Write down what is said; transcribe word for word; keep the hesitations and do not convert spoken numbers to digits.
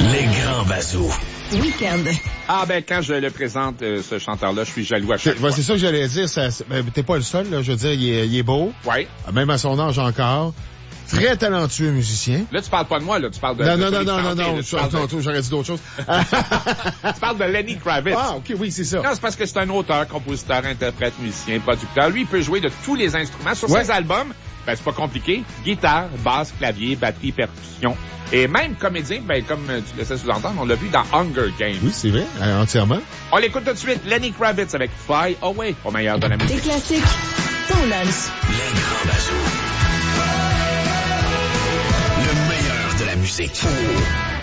Les grands bazous. Week-end. Ah ben quand je le présente, euh, ce chanteur-là, je suis jaloux à chaque C'est, fois. ben, c'est ça que j'allais dire. Ça, ben, t'es pas le seul, là. Je veux dire, il est, il est beau. Ouais. Même à son âge encore. Très talentueux musicien. Là, tu parles pas de moi, là. Tu parles de... Non, de non, non, Félix non, non, Santé, non, là, tu je- parles de- non, toi, j'aurais dit d'autres choses. Tu parles de Lenny Kravitz. Ah, ok, oui, c'est ça. Non, c'est parce que c'est un auteur, compositeur, interprète, musicien, producteur. Lui, il peut jouer de tous les instruments. Sur Ouais. ses albums, ben, c'est pas compliqué. Guitare, basse, clavier, batterie, percussion. Et même comédien, ben, comme euh, tu laissais sous-entendre, on l'a vu dans Hunger Games. Oui, c'est vrai, euh, entièrement. On l'écoute tout de suite. Lenny Kravitz avec Fly Away, au meilleur de la musique. Des classiques. Ton lunch. Les grands bazous. Le meilleur de la musique.